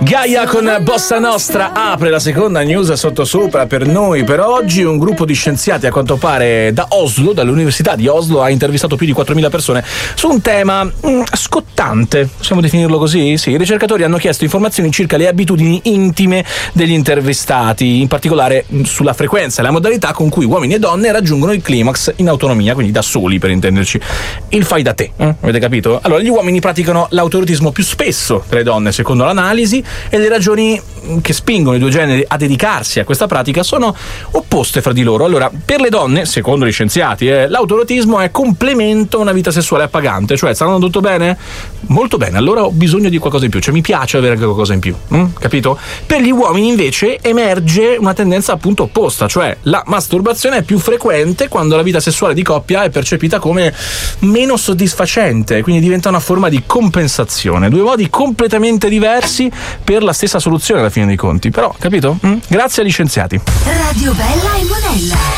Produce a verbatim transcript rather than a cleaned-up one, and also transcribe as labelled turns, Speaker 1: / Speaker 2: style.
Speaker 1: Gaia con Bossa Nostra apre la seconda news sottosopra per noi per oggi. Un gruppo di scienziati, a quanto pare da Oslo, dall'università di Oslo, ha intervistato più di quattromila persone su un tema mh, scottante, possiamo definirlo così? Sì, i ricercatori hanno chiesto informazioni circa le abitudini intime degli intervistati, in particolare mh, sulla frequenza e la modalità con cui uomini e donne raggiungono il climax in autonomia, quindi da soli, per intenderci. Il fai da te, eh? Avete capito? Allora, gli uomini praticano l'autoerotismo più spesso che le donne, secondo l'analisi, e le ragioni che spingono i due generi a dedicarsi a questa pratica sono opposte fra di loro. Allora, per le donne, secondo gli scienziati, eh, l'autoerotismo è complemento a una vita sessuale appagante, cioè sta andando tutto bene? Molto bene, allora ho bisogno di qualcosa in più, cioè mi piace avere qualcosa in più, hm? Capito? Per gli uomini invece emerge una tendenza appunto opposta, cioè la masturbazione è più frequente quando la vita sessuale di coppia è percepita come meno soddisfacente, quindi diventa una forma di compensazione, due modi completamente diversi per la stessa soluzione alla fine dei conti, però, capito? Mm? Grazie agli scienziati.
Speaker 2: Radio Bella e Monella.